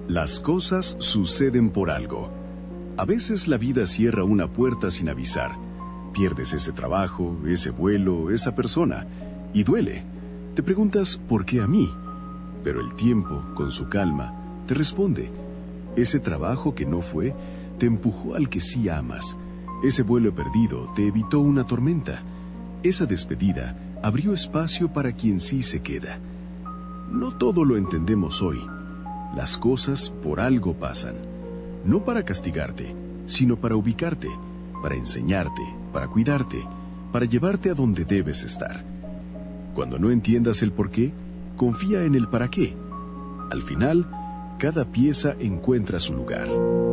Las cosas suceden por algo. A veces la vida cierra una puerta sin avisar. Pierdes ese trabajo, ese vuelo, esa persona, y duele. Te preguntas, ¿por qué a mí? Pero el tiempo, con su calma, te responde. Ese trabajo que no fue, te empujó al que sí amas. Ese vuelo perdido te evitó una tormenta. Esa despedida abrió espacio para quien sí se queda. No todo lo entendemos hoy. Las cosas por algo pasan. No para castigarte, sino para ubicarte, para enseñarte, para cuidarte, para llevarte a donde debes estar. Cuando no entiendas el por qué, confía en el para qué. Al final, cada pieza encuentra su lugar.